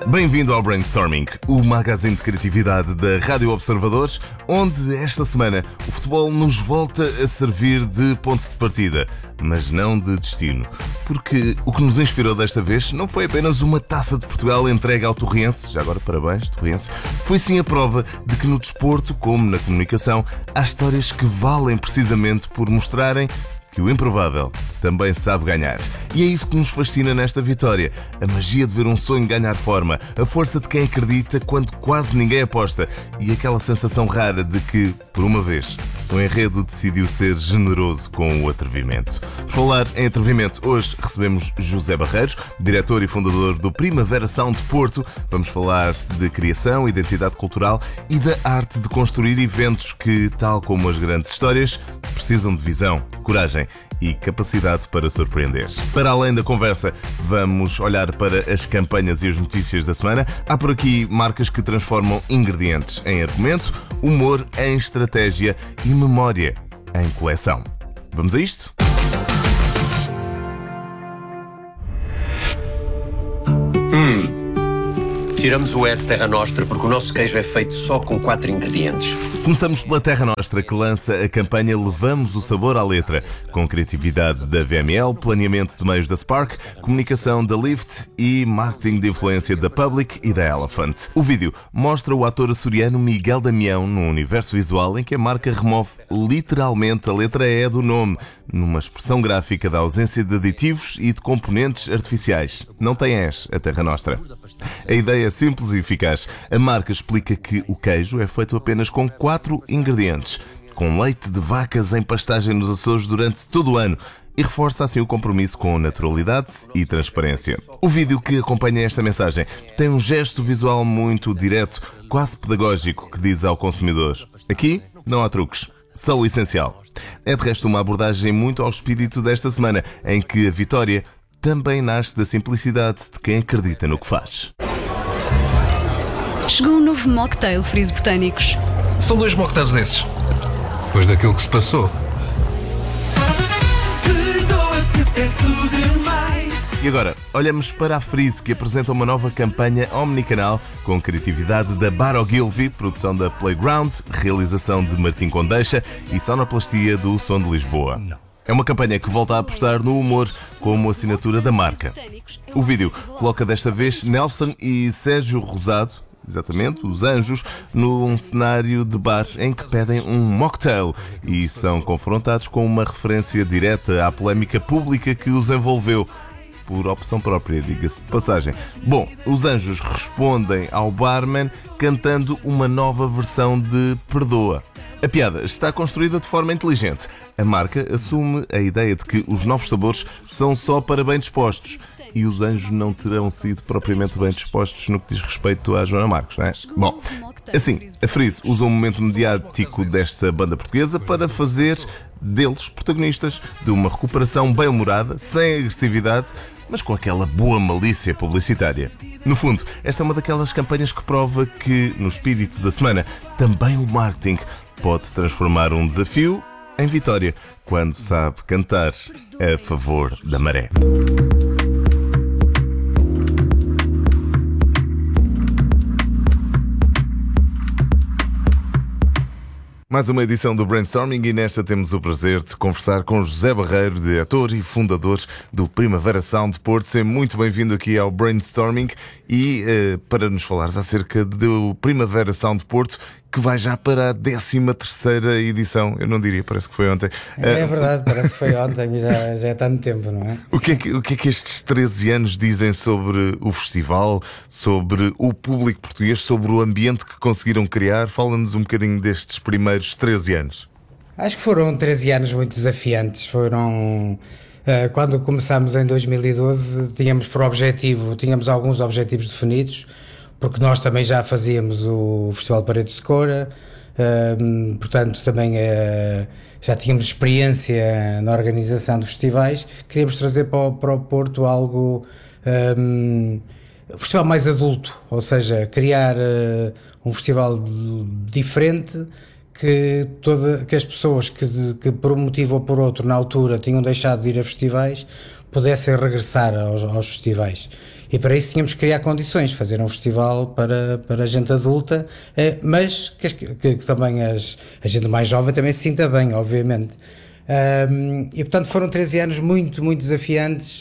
Bem-vindo ao Brainstorming, o magazine de criatividade da Rádio Observadores, onde esta semana o futebol nos volta a servir de ponto de partida, mas não de destino. Porque o que nos inspirou desta vez não foi apenas uma taça de Portugal entregue ao Torriense, já agora parabéns, Torriense, foi sim a prova de que no desporto, como na comunicação, há histórias que valem precisamente por mostrarem que o improvável também sabe ganhar. E é isso que nos fascina nesta vitória. A magia de ver um sonho ganhar forma, a força de quem acredita quando quase ninguém aposta e aquela sensação rara de que, por uma vez, o enredo decidiu ser generoso com o atrevimento. Por falar em atrevimento, hoje recebemos José Barreiros, diretor e fundador do Primavera Sound de Porto. Vamos falar de criação, identidade cultural e da arte de construir eventos que, tal como as grandes histórias, precisam de visão, coragem e capacidade para surpreender. Para além da conversa, vamos olhar para as campanhas e as notícias da semana. Há por aqui marcas que transformam ingredientes em argumento, humor em estratégia e memória em coleção. Vamos a isto? Tiramos o E de Terra Nostra porque o nosso queijo é feito só com 4 ingredientes. Começamos pela Terra Nostra, que lança a campanha Levamos o Sabor à Letra, com criatividade da VML, planeamento de meios da Spark, comunicação da Lift e marketing de influência da Public e da Elephant. O vídeo mostra o ator açoriano Miguel Damião num universo visual em que a marca remove literalmente a letra E do nome, numa expressão gráfica da ausência de aditivos e de componentes artificiais. Não tem S, a Terra Nostra. A ideia é simples e eficaz. A marca explica que o queijo é feito apenas com 4 ingredientes, com leite de vacas em pastagem nos Açores durante todo o ano, e reforça assim o compromisso com naturalidade e transparência. O vídeo que acompanha esta mensagem tem um gesto visual muito direto, quase pedagógico, que diz ao consumidor: aqui não há truques, só o essencial. É de resto uma abordagem muito ao espírito desta semana, em que a vitória também nasce da simplicidade de quem acredita no que faz. Chegou um novo mocktail Freeze Botânicos. São 2 mocktails desses. Depois daquilo que se passou. E agora, olhamos para a Freeze, que apresenta uma nova campanha omnicanal com criatividade da Bar Ogilvy, produção da Playground, realização de Martim Condeixa e sonoplastia do Som de Lisboa. É uma campanha que volta a apostar no humor como assinatura da marca. O vídeo coloca desta vez Nelson e Sérgio Rosado, exatamente, os Anjos, num cenário de bar em que pedem um mocktail e são confrontados com uma referência direta à polémica pública que os envolveu, por opção própria, diga-se de passagem. Bom, os Anjos respondem ao barman cantando uma nova versão de Perdoa. A piada está construída de forma inteligente. A marca assume a ideia de que os novos sabores são só para bem dispostos. E os Anjos não terão sido propriamente bem dispostos no que diz respeito à Joana Marques, não é? Bom, assim, a Freeze usa um momento mediático desta banda portuguesa para fazer deles protagonistas de uma recuperação bem-humorada, sem agressividade, mas com aquela boa malícia publicitária. No fundo, esta é uma daquelas campanhas que prova que, no espírito da semana, também o marketing pode transformar um desafio em vitória, quando sabe cantar a favor da maré. Mais uma edição do Brainstorming e nesta temos o prazer de conversar com José Barreiro, diretor e fundador do Primavera Sound de Porto. Seja muito bem-vindo aqui ao Brainstorming e para nos falares acerca do Primavera Sound de Porto, que vai já para a 13ª edição. Eu não diria, parece que foi ontem. É verdade, parece que foi ontem e já é tanto tempo, não é? O que é que estes 13 anos dizem sobre o festival, sobre o público português, sobre o ambiente que conseguiram criar? Fala-nos um bocadinho destes primeiros 13 anos. Acho que foram 13 anos muito desafiantes. Quando começámos em 2012, tínhamos alguns objetivos definidos, porque nós também já fazíamos o Festival de Paredes de Cora, portanto também já tínhamos experiência na organização de festivais. Queríamos trazer para o Porto algo, um festival mais adulto, ou seja, criar um festival diferente, que as pessoas que por um motivo ou por outro na altura tinham deixado de ir a festivais pudessem regressar aos festivais. E para isso tínhamos que criar condições, fazer um festival para a gente adulta, mas que também a gente mais jovem também se sinta bem, obviamente. E portanto foram 13 anos muito, muito desafiantes.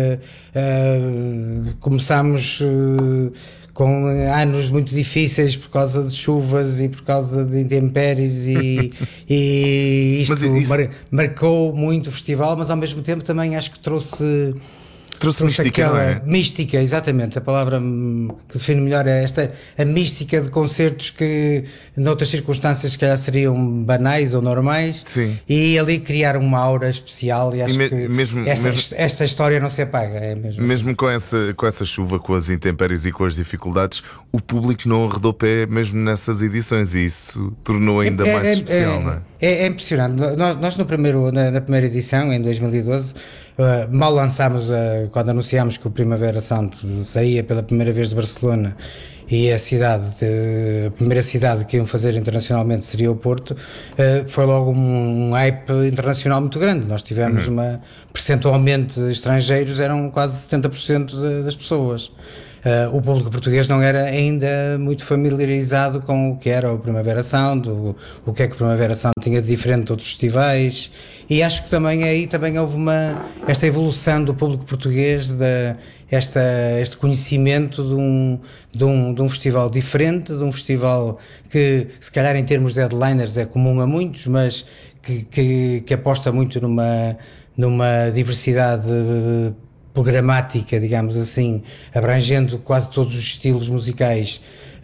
Começámos com anos muito difíceis por causa de chuvas e por causa de intempéries e isto marcou muito o festival, mas ao mesmo tempo também acho que trouxe mística, aquela, não é? Mística, exatamente, a palavra que define melhor é a mística de concertos que noutras circunstâncias se calhar seriam banais ou normais. Sim. E ali criar uma aura especial, e acho que esta história não se apaga, é mesmo assim. com essa chuva, com as intempéries e com as dificuldades, o público não arredou pé mesmo nessas edições, e isso tornou ainda mais especial, não é? É impressionante. Nós na primeira edição, em 2012, mal lançámos, quando anunciámos que o Primavera Sound saía pela primeira vez de Barcelona, e a primeira cidade que iam fazer internacionalmente seria o Porto, foi logo um hype internacional muito grande. Nós tivemos percentualmente estrangeiros, eram quase 70% das pessoas. O público português não era ainda muito familiarizado com o que era o Primavera Sound, o que é que o Primavera Sound tinha de diferente de outros festivais, e acho que também aí houve esta evolução do público português, este conhecimento de um festival diferente, de um festival que se calhar em termos de headliners é comum a muitos, mas que aposta muito numa diversidade programática, digamos assim, abrangendo quase todos os estilos musicais,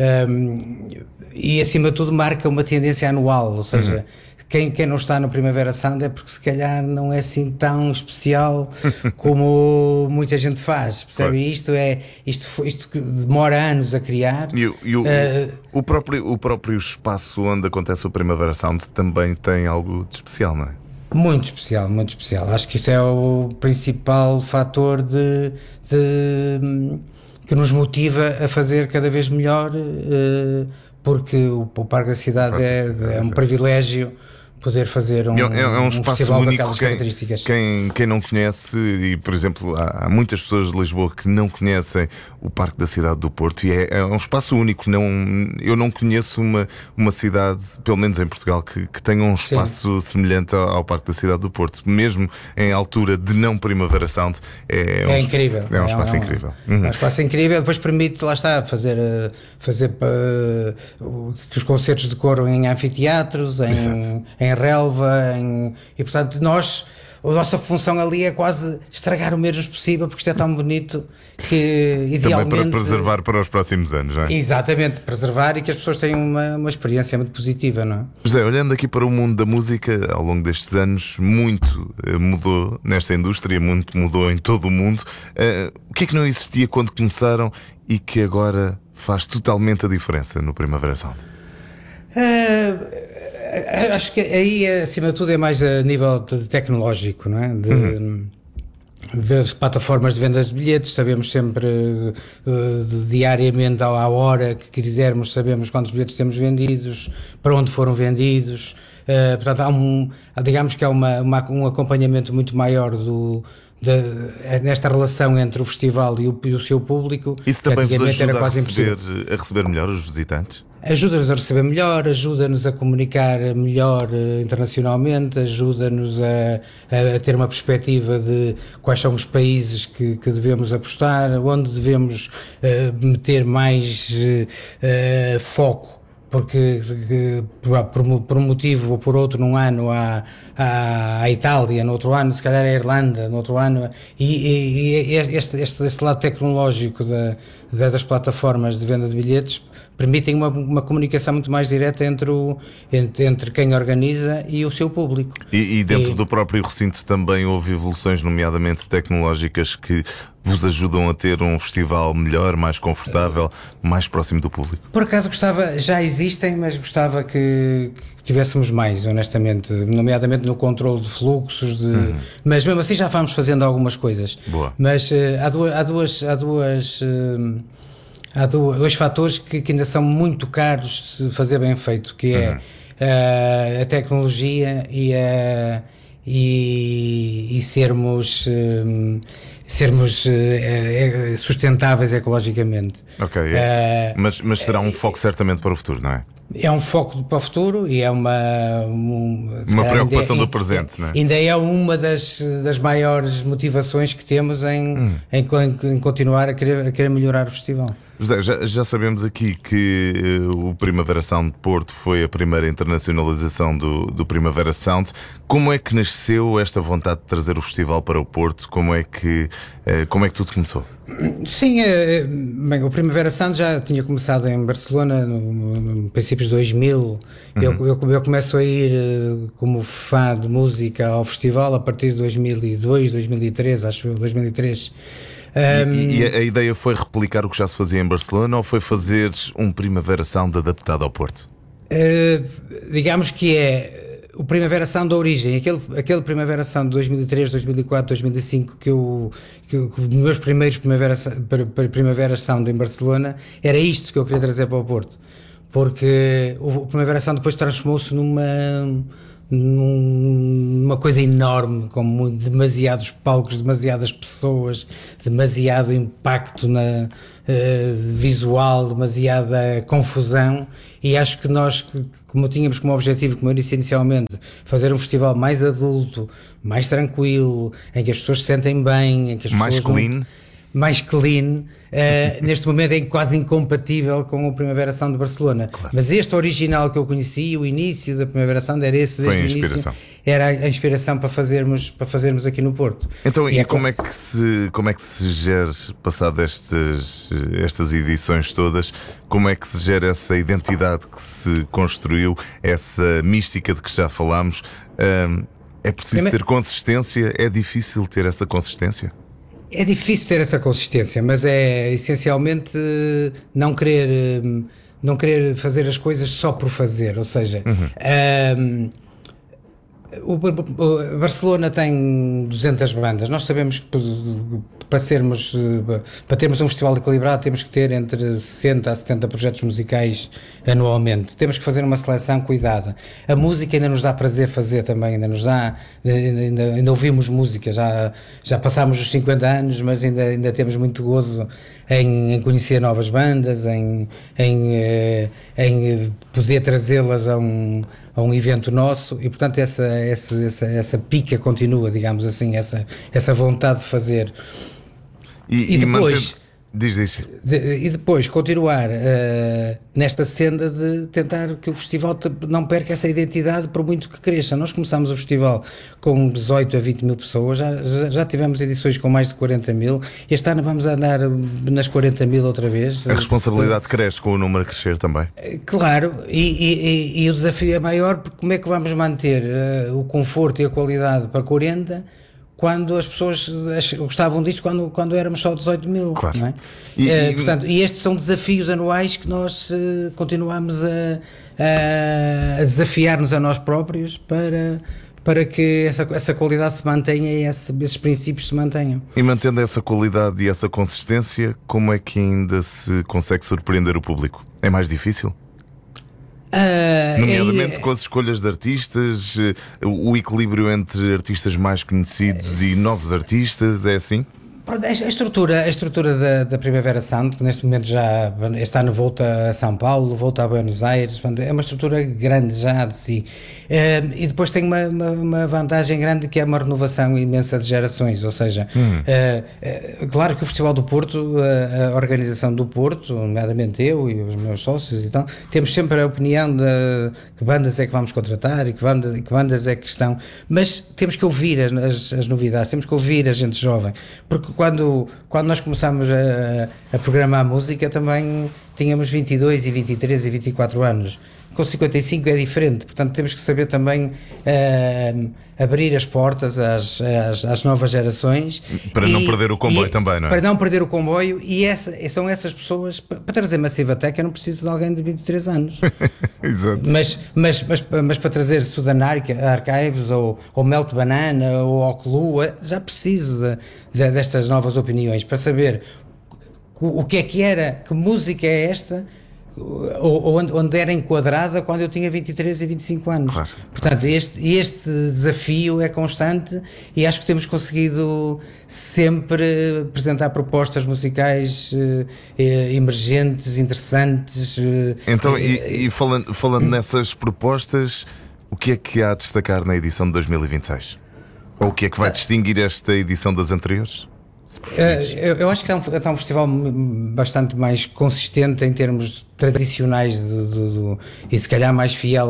e acima de tudo marca uma tendência anual, ou seja, quem não está no Primavera Sound é porque se calhar não é assim tão especial como muita gente faz, percebe? Claro. Isto que demora anos a criar. O próprio espaço onde acontece o Primavera Sound também tem algo de especial, não é? Muito especial, muito especial. Acho que isso é o principal fator que nos motiva a fazer cada vez melhor, porque o Parque da Cidade é um privilégio poder fazer um espaço festival único. daquelas características. Quem não conhece, e por exemplo há muitas pessoas de Lisboa que não conhecem o Parque da Cidade do Porto, e é um espaço único. Eu não conheço uma cidade, pelo menos em Portugal, que tenha um espaço semelhante ao Parque da Cidade do Porto, mesmo em altura de não Primavera Sound. É incrível. É um espaço incrível. É um espaço incrível. Depois permite, lá está, fazer que os concertos decorram em anfiteatros, em relva, e portanto a nossa função ali é quase estragar o menos possível, porque isto é tão bonito que idealmente... Também para preservar para os próximos anos, não é? Exatamente, preservar, e que as pessoas tenham uma experiência muito positiva, não é? José, olhando aqui para o mundo da música, ao longo destes anos muito mudou nesta indústria, muito mudou em todo o mundo. O que é que não existia quando começaram e que agora faz totalmente a diferença no Primavera Sound? Acho que aí, acima de tudo, é mais a nível tecnológico, não é? Ver as plataformas de vendas de bilhetes, sabemos sempre diariamente, à hora que quisermos, sabemos quantos bilhetes temos vendidos, para onde foram vendidos. Portanto, digamos que há um acompanhamento muito maior nesta relação entre o festival e o seu público. Isso também vos ajuda a receber melhor os visitantes? Ajuda-nos a receber melhor, ajuda-nos a comunicar melhor internacionalmente, ajuda-nos a ter uma perspectiva de quais são os países que devemos apostar, onde devemos meter mais foco, porque por um motivo ou por outro, num ano a Itália, no outro ano se calhar a Irlanda, no outro ano, e este lado tecnológico das plataformas de venda de bilhetes permitem uma comunicação muito mais direta entre quem organiza e o seu público. E dentro do próprio recinto também houve evoluções, nomeadamente tecnológicas, que vos ajudam a ter um festival melhor, mais confortável, mais próximo do público? Por acaso já existem, mas gostava que tivéssemos mais, honestamente, nomeadamente no controle de fluxos, mas mesmo assim já vamos fazendo algumas coisas. Boa. Mas há dois fatores que ainda são muito caros se fazer bem feito, que é a tecnologia e sermos sermos sustentáveis ecologicamente. Ok, mas será um foco certamente para o futuro, não é? É um foco para o futuro e é uma preocupação do presente, não é? Ainda é uma das maiores motivações que temos em continuar a querer melhorar o festival. José, já sabemos aqui que o Primavera Sound de Porto foi a primeira internacionalização do Primavera Sound. Como é que nasceu esta vontade de trazer o festival para o Porto? Como é que tudo começou? Sim, bem, o Primavera Sound já tinha começado em Barcelona no princípios de 2000. Eu começo a ir como fã de música ao festival a partir de 2002, 2003, acho eu, 2003. E a ideia foi replicar o que já se fazia em Barcelona ou foi fazer um Primavera Sound adaptado ao Porto? Digamos que é o Primavera Sound da origem, aquele Primavera Sound de 2003, 2004, 2005 que os meus primeiros Primavera Sound em Barcelona, era isto que eu queria trazer para o Porto, porque o Primavera Sound depois transformou-se numa coisa enorme, com demasiados palcos, demasiadas pessoas, demasiado impacto visual, demasiada confusão, e acho que nós, como tínhamos como objetivo, como eu disse inicialmente, fazer um festival mais adulto, mais tranquilo, em que as pessoas se sentem bem, em que as mais pessoas clean. Mais clean, neste momento é quase incompatível com o Primavera Sound de Barcelona. Claro. Mas este original que eu conheci, o início da Primavera Sound, era esse desde o início. Era a inspiração para fazermos aqui no Porto. Então, como é que se gera, passado estas edições todas, como é que se gera essa identidade que se construiu, essa mística de que já falámos? É preciso ter consistência? É difícil ter essa consistência? É difícil ter essa consistência, mas é essencialmente não querer fazer as coisas só por fazer, ou seja, o Barcelona tem 200 bandas. Nós sabemos que para termos um festival equilibrado temos que ter entre 60 a 70 projetos musicais anualmente. Temos que fazer uma seleção cuidada. A música ainda nos dá prazer fazer também, ainda ouvimos música, já passámos os 50 anos, mas ainda temos muito gozo em conhecer novas bandas, em poder trazê-las a um evento nosso, e portanto essa pica continua, digamos assim, essa vontade de fazer. E depois e depois continuar nesta senda de tentar que o festival não perca essa identidade, por muito que cresça. Nós começámos o festival com 18 a 20 mil pessoas, já tivemos edições com mais de 40 mil, este ano vamos andar nas 40 mil outra vez. A responsabilidade cresce com o número a crescer também. Claro, e o desafio é maior, porque como é que vamos manter o conforto e a qualidade para 40 quando as pessoas gostavam disto quando éramos só 18 mil, claro. Não é? Portanto, e estes são desafios anuais que nós continuamos a desafiar-nos a nós próprios para que essa qualidade se mantenha e esses princípios se mantenham. E mantendo essa qualidade e essa consistência, como é que ainda se consegue surpreender o público? É mais difícil? Nomeadamente com as escolhas de artistas, o equilíbrio entre artistas mais conhecidos e novos artistas, é assim? A estrutura da Primavera Sound, que neste momento já este ano volta a São Paulo, volta a Buenos Aires, é uma estrutura grande já de si. E depois tem uma vantagem grande, que é uma renovação imensa de gerações, ou seja, claro que o Festival do Porto, a organização do Porto, nomeadamente eu e os meus sócios e tal, temos sempre a opinião de que bandas é que vamos contratar e que bandas é que estão, mas temos que ouvir as novidades, temos que ouvir a gente jovem, porque quando nós começámos a programar música também tínhamos 22 e 23 e 24 anos. Com 55 é diferente, portanto temos que saber também abrir as portas às novas gerações. Para não perder o comboio também, não é? Para não perder o comboio, e são essas pessoas. Para trazer Massive Attack eu não preciso de alguém de 23 anos. Exato. Mas para trazer Sudan Archives ou Melt Banana ou Oclua, já preciso destas novas opiniões, para saber o que era, que música é esta, onde era enquadrada quando eu tinha 23 e 25 anos. Claro. Portanto, este desafio é constante e acho que temos conseguido sempre apresentar propostas musicais emergentes, interessantes. Então, e falando nessas propostas, o que é que há a destacar na edição de 2026? Ou o que é que vai distinguir esta edição das anteriores? Eu acho que é um festival bastante mais consistente em termos tradicionais e se calhar mais fiel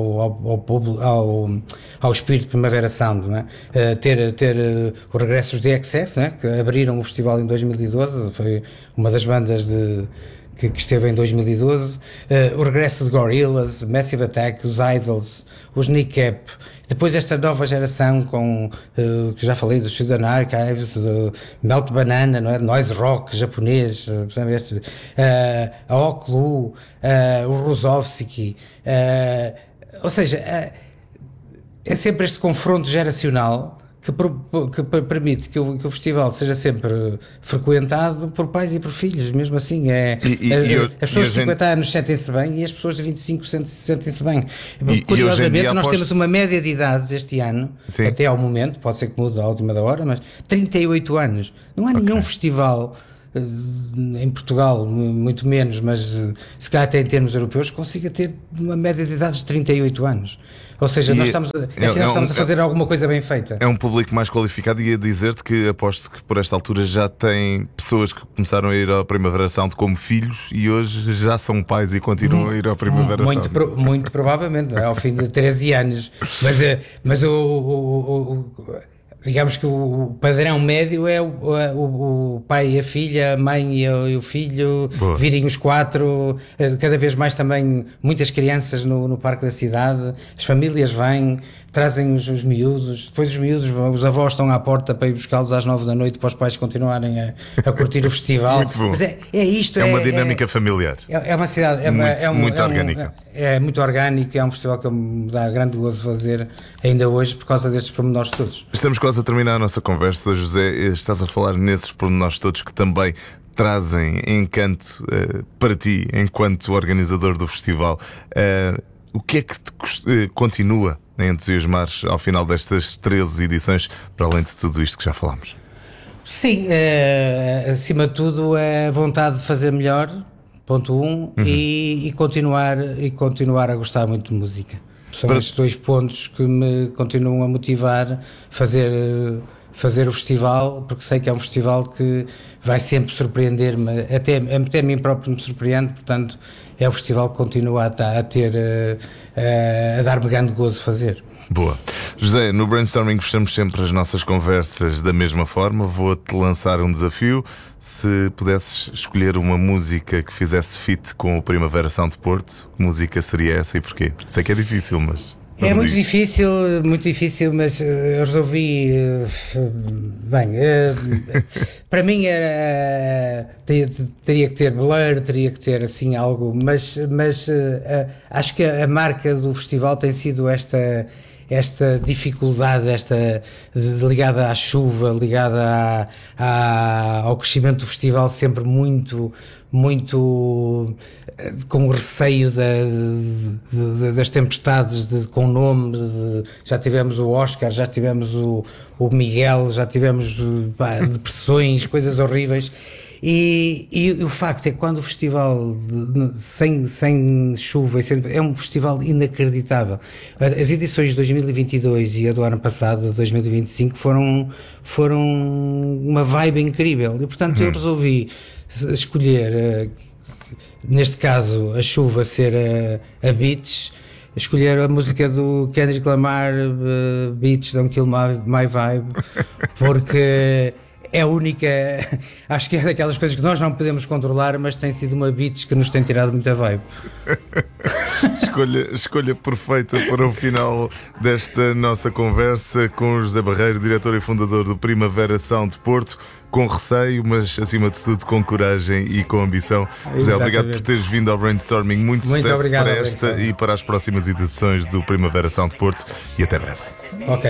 ao espírito de Primavera Sound, não é? Ter o regresso dos The XS, não é? Que abriram o festival em 2012, foi uma das bandas que esteve em 2012, o regresso de Gorillaz, Massive Attack, os Idols, os Kneecap. Depois esta nova geração que já falei dos Sudan Archives, do Melt Banana, não é? Noise rock japonês, a Oklu, o Rozovsky, ou seja, é sempre este confronto geracional que permite que o festival seja sempre frequentado por pais e por filhos, mesmo assim. As pessoas de 50 anos sentem-se bem e as pessoas de 25 sentem-se bem. Curiosamente, nós temos uma média de idades este ano, sim, até ao momento, pode ser que mude à última da hora, mas 38 anos. Não há nenhum festival em Portugal, muito menos, mas se calhar até em termos europeus, consiga ter uma média de idades de 38 anos. Ou seja, nós estamos a fazer alguma coisa bem feita. É um público mais qualificado e a dizer-te que aposto que por esta altura já tem pessoas que começaram a ir à Primavera Sound como filhos e hoje já são pais e continuam a ir à Primavera Sound. Muito provavelmente, ao fim de 13 anos. Mas digamos que o padrão médio é o pai e a filha, a mãe e o filho. Boa. Virem os 4, cada vez mais também muitas crianças no parque da cidade, as famílias vêm, trazem os miúdos, depois os avós estão à porta para ir buscá-los às 9 da noite para os pais continuarem a curtir o festival. Muito bom. Mas é isto. É uma dinâmica familiar. É uma cidade, muito orgânica. É muito orgânico, é um festival que me dá grande gozo fazer ainda hoje por causa destes pormenores todos. Estamos quase a terminar a nossa conversa, José. Estás a falar nesses pormenores todos que também trazem encanto para ti, enquanto organizador do festival. O que é que te continua a entusiasmar ao final destas 13 edições, para além de tudo isto que já falámos? Sim, acima de tudo é a vontade de fazer melhor, ponto 1, e continuar a gostar muito de música. São estes 2 pontos que me continuam a motivar a fazer o festival, porque sei que é um festival que vai sempre surpreender-me, até a mim próprio me surpreende, portanto é um festival que continua a dar-me grande gozo fazer. Boa. José, no Brainstorming fechamos sempre as nossas conversas da mesma forma. Vou-te lançar um desafio. Se pudesses escolher uma música que fizesse fit com o Primavera Sound de Porto, que música seria essa e porquê? Sei que é difícil, mas... É muito difícil, mas eu resolvi. Para mim teria que ter Blur, teria que ter assim algo, mas acho que a marca do festival tem sido esta dificuldade, ligada à chuva, ligada ao crescimento do festival, sempre muito com o receio das tempestades com nome. Já tivemos o Oscar, já tivemos o Miguel, já tivemos depressões, coisas horríveis. E o facto é que quando o festival sem chuva é um festival inacreditável. As edições de 2022 e a do ano passado, de 2025, foram uma vibe incrível e portanto eu resolvi escolher, neste caso a chuva ser a Beach, escolher a música do Kendrick Lamar, Beach, Don't Kill My Vibe, porque é a única, acho que é daquelas coisas que nós não podemos controlar, mas tem sido uma beats que nos tem tirado muita vibe. Escolha perfeita para o final desta nossa conversa com o José Barreiro, diretor e fundador do Primavera Sound de Porto, com receio, mas acima de tudo com coragem e com ambição. José, obrigado por teres vindo ao Brainstorming. Muito sucesso para esta e para as próximas edições do Primavera Sound de Porto e até breve. Ok,